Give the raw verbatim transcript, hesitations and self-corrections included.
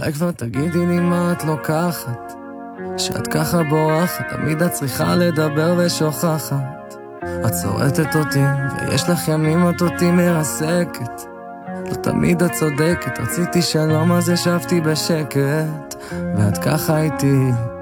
אולי כבר תגידי לי מה את לוקחת, שאת ככה בורחת, תמיד את צריכה לדבר ושוכחת. את צורטת אותי ויש לך ימים את אותי מרסקת, לא תמיד את צודקת, רציתי שלום אז ישבתי בשקט, ואת ככה איתי